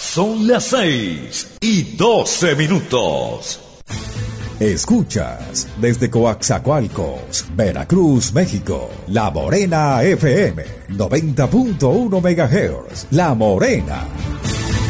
Son las 6:12. Escuchas desde Coaxacualcos, Veracruz, México, La Morena FM, 90.1 MHz, La Morena.